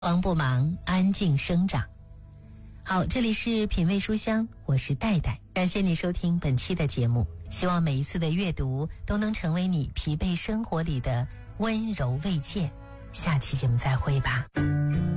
忙不忙，安静生长。好，这里是品味书香，我是戴戴，感谢你收听本期的节目，希望每一次的阅读都能成为你疲惫生活里的温柔慰藉。下期节目再会吧。